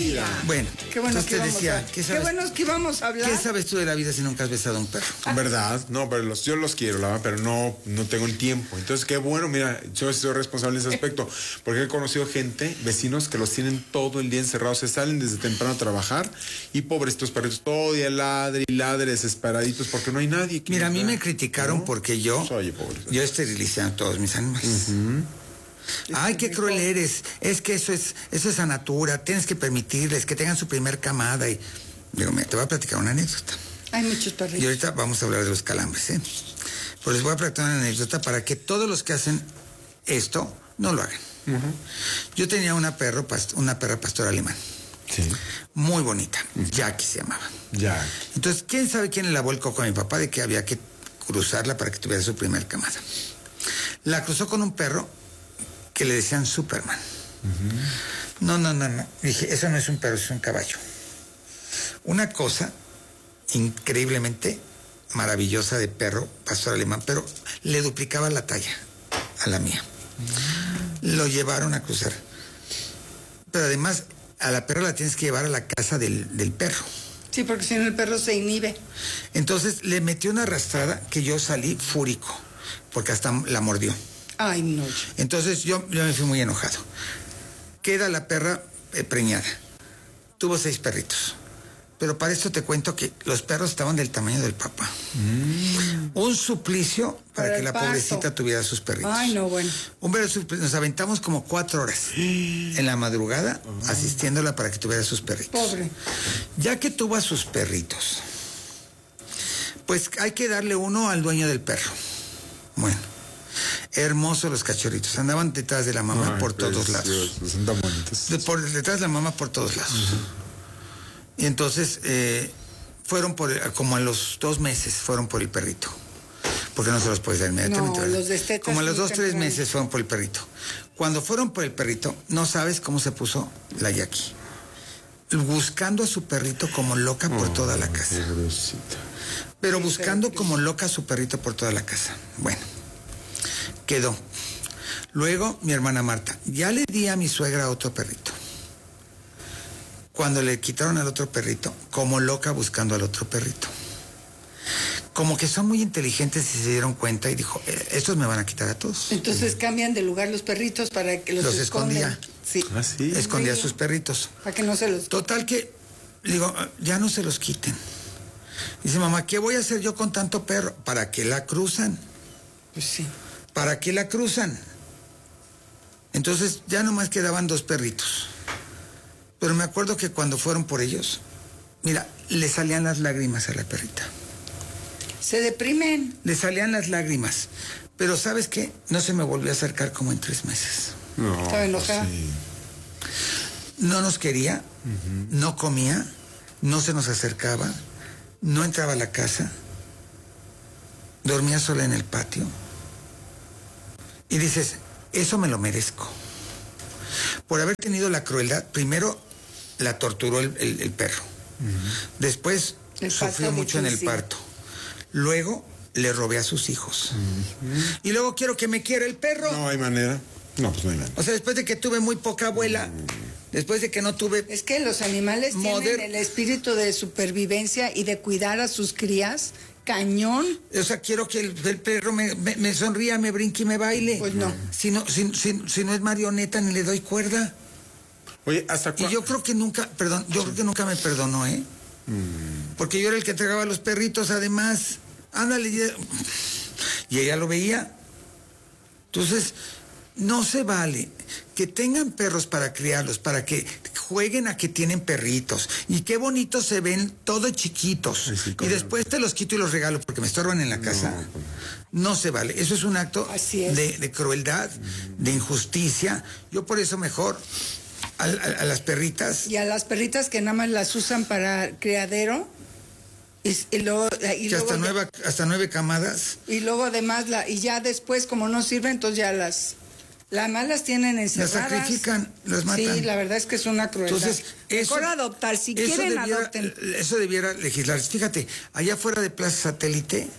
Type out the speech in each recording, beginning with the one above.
vida. Bueno, Qué bueno entonces te decía, qué bueno es que íbamos a hablar. ¿qué sabes tú de la vida si nunca has besado a un perro? ¿Verdad? No, pero yo los quiero, la verdad, pero no tengo el tiempo. Entonces, qué bueno, mira, yo soy responsable en ese aspecto, porque he conocido gente, vecinos, que los tienen todo el día encerrados, se salen desde temprano a trabajar y pobrecitos perritos, todo el día ladre y ladre, desesperaditos, porque no hay nadie. Mira, a mí me criticaron porque yo esterilicé a todos mis animales. Ay, qué cruel eres. Es que eso es a natura. Tienes que permitirles que tengan su primer camada. Y digo, mira, te voy a platicar una anécdota. Hay muchos perritos. Y ahorita vamos a hablar de los calambres, ¿eh? Pues les voy a platicar una anécdota para que todos los que hacen esto no lo hagan. Yo tenía una perra pastora alemán. Sí. Muy bonita. Jackie se llamaba. Ya. Entonces, ¿quién sabe quién le lavó el coco a mi papá de que había que cruzarla para que tuviera su primer camada? La cruzó con un perro que le decían Superman. No. Dije, eso no es un perro, es un caballo. Una cosa increíblemente maravillosa de perro pastor alemán, pero le duplicaba la talla a la mía. Lo llevaron a cruzar. Pero además, a la perra la tienes que llevar a la casa del perro. Sí, porque si no el perro se inhibe. Entonces le metió una arrastrada que yo salí fúrico, porque hasta la mordió. Ay, no. Entonces yo me fui muy enojado. Queda la perra preñada. Tuvo 6 perritos. Pero para esto te cuento que los perros estaban del tamaño del papá. Un suplicio para que la pobrecita tuviera sus perritos. Ay, no, bueno. Nos aventamos como 4 horas en la madrugada asistiéndola para que tuviera sus perritos. Pobre. Ya que tuvo a sus perritos, pues hay que darle uno al dueño del perro. Bueno, hermosos los cachorritos. Andaban detrás de la mamá por todos lados. Son tan bonitos. Detrás de la mamá por todos lados. Y entonces como a los 2 meses fueron por el perrito. Porque no se los puedes dar inmediatamente. No, los destetas como a los 2, 3 temprano. meses fueron por el perrito. Cuando fueron por el perrito, no sabes cómo se puso la Jackie. Buscando a su perrito como loca por toda la casa. Pero buscando como loca a su perrito por toda la casa. Bueno, quedó. Luego, mi hermana Marta, ya le di a mi suegra otro perrito. Cuando le quitaron al otro perrito, como loca buscando al otro perrito. Como que son muy inteligentes y se dieron cuenta y dijo, estos me van a quitar a todos. Entonces cambian de lugar los perritos para que los escondía. Sí. ¿Ah, sí? Escondía a sus perritos. Para que no se los... Total que, digo, ya no se los quiten. Dice, mamá, ¿qué voy a hacer yo con tanto perro? ¿Para qué la cruzan? Pues sí. ¿Para qué la cruzan? Entonces ya nomás quedaban 2 perritos. Pero me acuerdo que cuando fueron por ellos, mira, le salían las lágrimas a la perrita. Se deprimen. Le salían las lágrimas. Pero ¿sabes qué? No se me volvió a acercar como en 3 meses. No, Estaba enojada. sí. No nos quería, no comía, no se nos acercaba, no entraba a la casa, dormía sola en el patio. Y dices, eso me lo merezco. Por haber tenido la crueldad, primero la torturó el perro. Después sufrió mucho en el parto. Luego le robé a sus hijos. Y luego quiero que me quiera el perro. No hay manera. No, pues no hay manera. O sea, después de que tuve muy poca abuela, después de que no tuve... Es que los animales tienen el espíritu de supervivencia y de cuidar a sus crías. Cañón. O sea, quiero que el perro me sonría, me brinque y me baile. Pues no. Si no es marioneta, ni le doy cuerda. Oye, ¿hasta cuándo? Y yo creo que nunca me perdonó, ¿eh? Porque yo era el que entregaba a los perritos, además. Ándale. Y ella lo veía. Entonces, no se vale que tengan perros para criarlos, para que jueguen a que tienen perritos. Y qué bonitos se ven, todos chiquitos. Sí, y después te los quito y los regalo porque me estorban en la casa. No se vale. Eso es un acto de crueldad, de injusticia. Yo por eso mejor a las perritas. Y a las perritas que nada más las usan para criadero. Y luego hasta 9 camadas. Y luego además, y ya después, como no sirven, entonces ya las malas tienen encerradas. Las sacrifican, las matan. Sí, la verdad es que es una crueldad. Entonces, mejor adoptar, si quieren adopten. Eso debiera legislarse. Fíjate, allá fuera de Plaza Satélite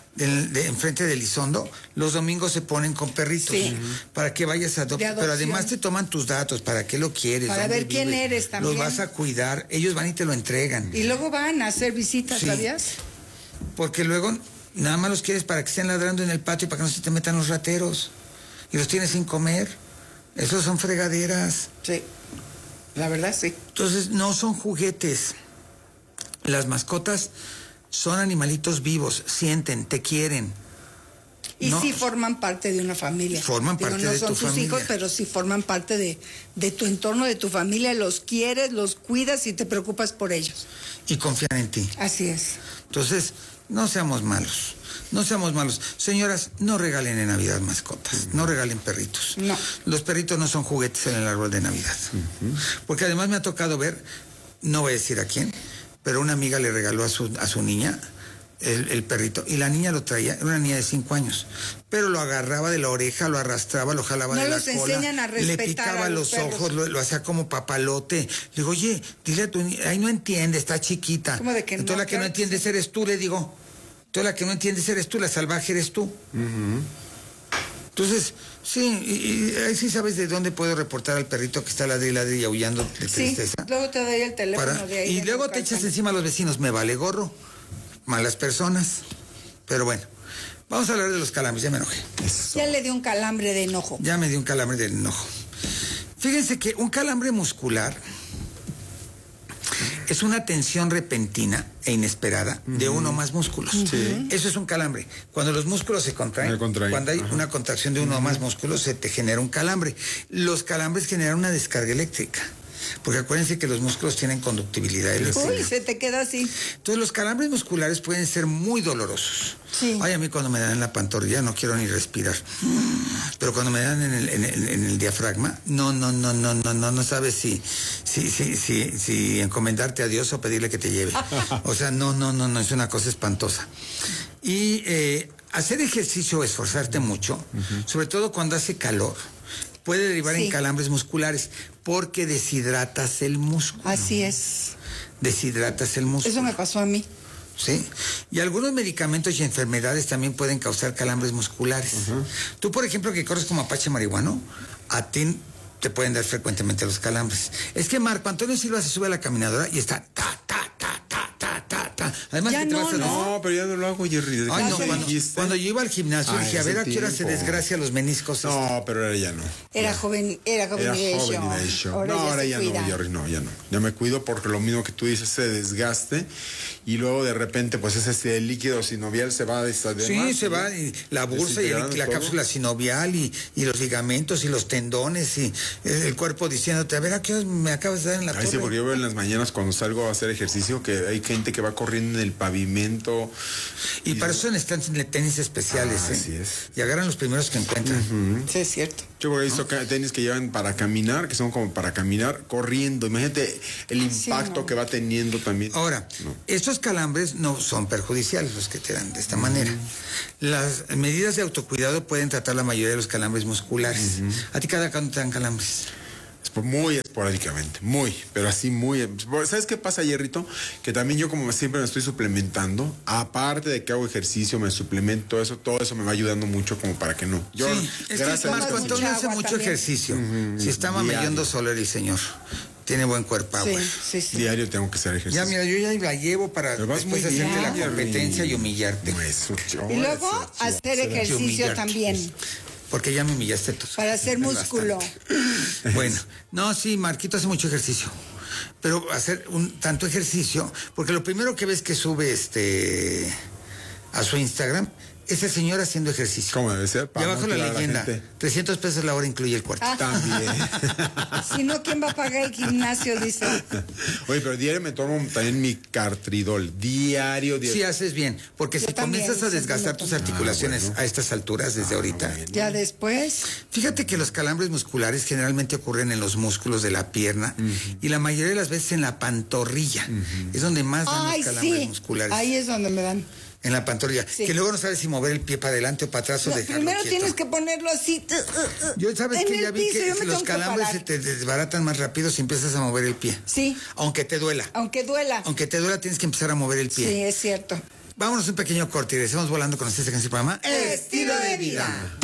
enfrente del Elizondo, los domingos se ponen con perritos para que vayas a adoptar. Pero además te toman tus datos, para qué lo quieres, para ver quién eres también. Los vas a cuidar, ellos van y te lo entregan. Y luego van a hacer visitas, ¿sabías? Porque luego nada más los quieres para que estén ladrando en el patio, para que no se te metan los rateros. Y los tienes sin comer. Esos son fregaderas. Sí, la verdad sí. Entonces no son juguetes. Las mascotas son animalitos vivos, sienten, te quieren. Y sí forman parte de una familia. Forman parte de tu familia. No son tus hijos, pero sí forman parte de tu entorno, de tu familia. Los quieres, los cuidas y te preocupas por ellos. Y confían en ti. Así es. Entonces, no seamos malos. No seamos malos. Señoras, no regalen en Navidad mascotas. No regalen perritos. No. Los perritos no son juguetes en el árbol de Navidad. Porque además me ha tocado ver, no voy a decir a quién, pero una amiga le regaló a su niña el perrito, y la niña lo traía, era una niña de 5 años, pero lo agarraba de la oreja, lo arrastraba, lo jalaba de la cola. No los enseñan a respetar. Le picaba a los ojos, lo hacía como papalote. Le digo, oye, dile a tu niña, ahí no entiende, está chiquita. ¿Cómo de que no? Entonces la que no entiendes eres tú, le digo. Entonces la que no entiendes eres tú, la salvaje eres tú. Entonces, sí, y ahí sí sabes de dónde puedo reportar al perrito que está ladri y aullando de tristeza. Luego te doy el teléfono de ahí. Y luego te echas encima a los vecinos, me vale gorro. Malas personas. Pero bueno, vamos a hablar de los calambres, ya me enojé. Ya le dio un calambre de enojo. Ya me dio un calambre de enojo. Fíjense que un calambre muscular es una tensión repentina e inesperada de uno o más músculos. Eso es un calambre. Cuando los músculos se contraen, cuando hay una contracción de uno o más músculos, se te genera un calambre. Los calambres generan una descarga eléctrica. Porque acuérdense que los músculos tienen conductibilidad eléctrica. Uy, se te queda así. Entonces los calambres musculares pueden ser muy dolorosos. Sí. Ay, a mí cuando me dan en la pantorrilla no quiero ni respirar. Pero cuando me dan en el diafragma, no sabes si encomendarte a Dios o pedirle que te lleve. O sea, no, es una cosa espantosa. Y hacer ejercicio o esforzarte mucho, sobre todo cuando hace calor, puede derivar en calambres musculares porque deshidratas el músculo. Así es. Deshidratas el músculo. Eso me pasó a mí. ¿Sí? Y algunos medicamentos y enfermedades también pueden causar calambres musculares. Tú, por ejemplo, que corres como apache marihuano, a ti te pueden dar frecuentemente los calambres. Es que Marco Antonio Silva se sube a la caminadora y está Además, ya que te vas a no, pero ya no lo hago, Jerry. Ay, no, cuando yo iba al gimnasio dije, a ver a qué hora se desgracia los meniscos. No, pero ahora ya no. Era joven Ahora ya no, Jerry, no, ya no. Ya me cuido porque lo mismo que tú dices, se desgaste y luego de repente, pues ese líquido sinovial se va de Sí, se va, y la bursa y la cápsula sinovial y los ligamentos y los tendones y el cuerpo diciéndote, a ver a qué hora me acabas de dar en la torre. Sí, porque yo veo en las mañanas cuando salgo a hacer ejercicio que hay gente que va corriendo en el pavimento. Y para eso necesitan tenis especiales, Así es. Y agarran los primeros que encuentran. Sí, es cierto. Yo he visto tenis que llevan para caminar, que son como para caminar corriendo. Imagínate el impacto que va teniendo también. Ahora, estos calambres no son perjudiciales los que te dan de esta manera. Las medidas de autocuidado pueden tratar la mayoría de los calambres musculares. ¿A ti cada cuándo te dan calambres? Muy esporádicamente, pero así muy. ¿Sabes qué pasa, Jerrito? Que también yo como siempre me estoy suplementando, aparte de que hago ejercicio, me suplemento, todo eso me va ayudando mucho como para que no. Yo, es que Marco Antonio hace mucho ejercicio. Si está mamellando Soler el señor. Tiene buen cuerpo, sí. Diario tengo que hacer ejercicio. Ya, mira, yo ya la llevo para después hacerte la competencia y humillarte. Y luego hacer ejercicio también. Porque ya me humillaste tú. Para hacer músculo. Bueno, no, sí, Marquito hace mucho ejercicio. Pero hacer tanto ejercicio, porque lo primero que ves que sube a su Instagram es el señor haciendo ejercicio. ¿Cómo debe ser? Y abajo la leyenda, 300 pesos la hora incluye el cuarto. También. Si no, ¿quién va a pagar el gimnasio? Dice. Oye, pero diario me tomo también mi Cartridol. Diario. Sí, haces bien, porque si comienzas a desgastar tus articulaciones a estas alturas desde ahorita. Ya después. Fíjate que los calambres musculares generalmente ocurren en los músculos de la pierna y la mayoría de las veces en la pantorrilla. Es donde más dan los calambres musculares. Ahí es donde me dan. En la pantorrilla. Que luego no sabes si mover el pie para adelante o para atrás o dejarlo primero quieto. Tienes que ponerlo así. Yo sabes que ya vi que los calambres se te desbaratan más rápido si empiezas a mover el pie. Sí. Aunque te duela. Aunque duela. Aunque te duela tienes que empezar a mover el pie. Sí, es cierto. Vámonos un pequeño corte y regresamos volando con este programa Estilo de Vida.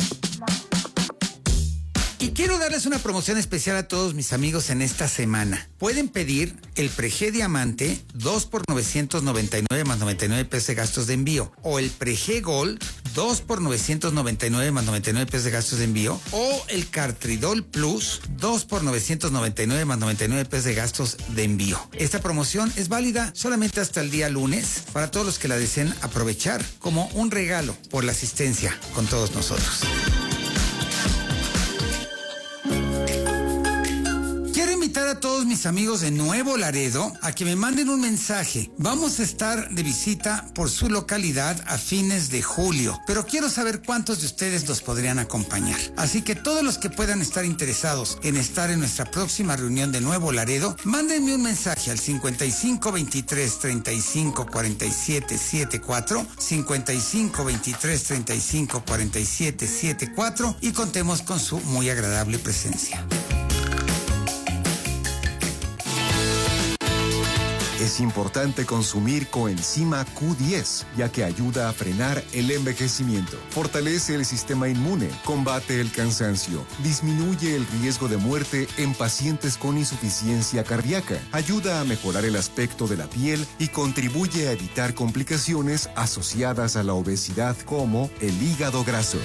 Y quiero darles una promoción especial a todos mis amigos en esta semana. Pueden pedir el Prege Diamante 2 por 999 más 99 pesos de gastos de envío. O el Prege Gold 2 por 999 más 99 pesos de gastos de envío. O el Cartridol Plus 2 por 999 más 99 pesos de gastos de envío. Esta promoción es válida solamente hasta el día lunes para todos los que la deseen aprovechar como un regalo por la asistencia con todos nosotros. Invitar a todos mis amigos de Nuevo Laredo a que me manden un mensaje. Vamos a estar de visita por su localidad a fines de julio, pero quiero saber cuántos de ustedes nos podrían acompañar. Así que todos los que puedan estar interesados en estar en nuestra próxima reunión de Nuevo Laredo, mándenme un mensaje al 55 23 35 47 74, 55 23 35 47 74 y contemos con su muy agradable presencia. Es importante consumir coenzima Q10, ya que ayuda a frenar el envejecimiento, fortalece el sistema inmune, combate el cansancio, disminuye el riesgo de muerte en pacientes con insuficiencia cardíaca, ayuda a mejorar el aspecto de la piel y contribuye a evitar complicaciones asociadas a la obesidad como el hígado graso.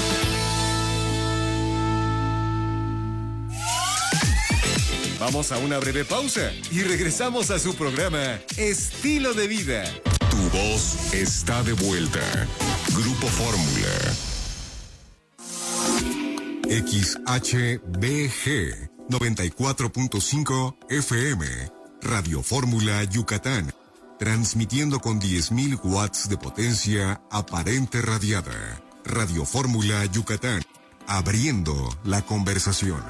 Vamos a una breve pausa y regresamos a su programa Estilo de Vida. Tu voz está de vuelta. Grupo Fórmula. XHBG 94.5 FM. Radio Fórmula Yucatán. Transmitiendo con 10.000 watts de potencia aparente radiada. Radio Fórmula Yucatán. Abriendo la conversación.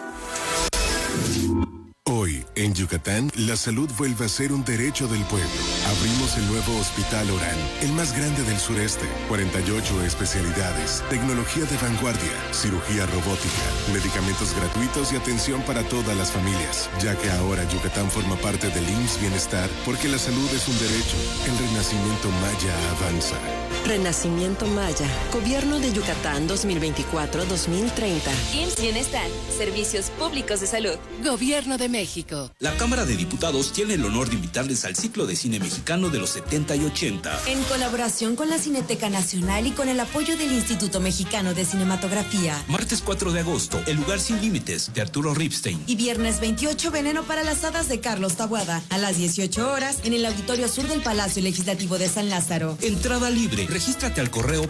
Hoy, en Yucatán, la salud vuelve a ser un derecho del pueblo. Abrimos el nuevo Hospital Orán, el más grande del sureste. 48 especialidades, tecnología de vanguardia, cirugía robótica, medicamentos gratuitos y atención para todas las familias. Ya que ahora Yucatán forma parte del IMSS Bienestar, porque la salud es un derecho. El renacimiento maya avanza. Renacimiento Maya, Gobierno de Yucatán 2024-2030. IMSS Bienestar, Servicios Públicos de Salud. Gobierno de México. La Cámara de Diputados tiene el honor de invitarles al ciclo de cine mexicano de los 70 y 80. En colaboración con la Cineteca Nacional y con el apoyo del Instituto Mexicano de Cinematografía. Martes 4 de agosto, El lugar sin límites, de Arturo Ripstein. Y viernes 28, Veneno para las hadas, de Carlos Taboada. A las 18 horas, en el Auditorio Sur del Palacio Legislativo de San Lázaro. Entrada libre. Regístrate al correo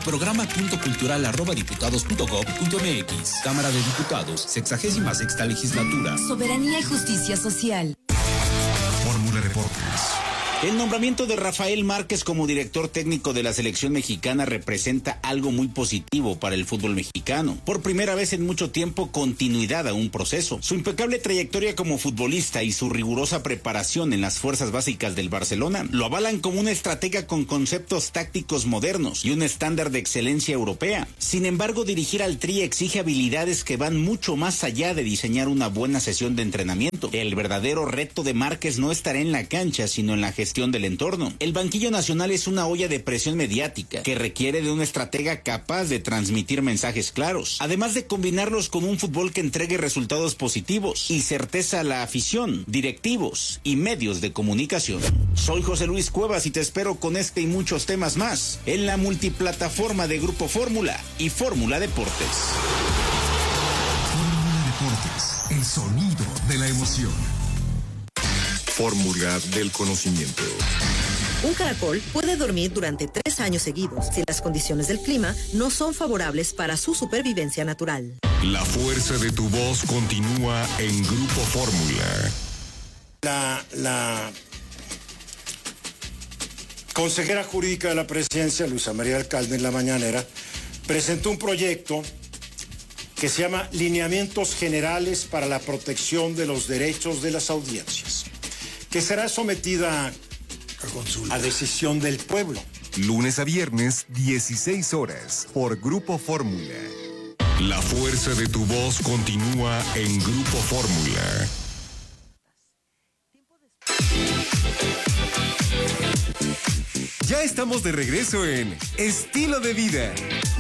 programa.cultural@diputados.gov.mx. Cámara de Diputados, 66ª Legislatura. Soberanía y justicia social. Fórmula Deportes. El nombramiento de Rafael Márquez como director técnico de la selección mexicana representa algo muy positivo para el fútbol mexicano. Por primera vez en mucho tiempo, continuidad a un proceso. Su impecable trayectoria como futbolista y su rigurosa preparación en las fuerzas básicas del Barcelona lo avalan como un estratega con conceptos tácticos modernos y un estándar de excelencia europea. Sin embargo, dirigir al Tri exige habilidades que van mucho más allá de diseñar una buena sesión de entrenamiento. El verdadero reto de Márquez no estará en la cancha, sino en la gestión del entorno. El banquillo nacional es una olla de presión mediática que requiere de un estratega capaz de transmitir mensajes claros, además de combinarlos con un fútbol que entregue resultados positivos y certeza a la afición, directivos y medios de comunicación. Soy José Luis Cuevas y te espero con este y muchos temas más en la multiplataforma de Grupo Fórmula y Fórmula Deportes. Fórmula Deportes, el sonido de la emoción. Fórmula del conocimiento. Un caracol puede dormir durante 3 años seguidos si las condiciones del clima no son favorables para su supervivencia natural. La fuerza de tu voz continúa en Grupo Fórmula. La consejera jurídica de la presidencia, Luisa María Alcalde, en la mañanera, presentó un proyecto que se llama Lineamientos Generales para la Protección de los Derechos de las Audiencias, que será sometida a decisión del pueblo. Lunes a viernes, 16 horas, por Grupo Fórmula. La fuerza de tu voz continúa en Grupo Fórmula. Ya está estamos de regreso en Estilo de Vida.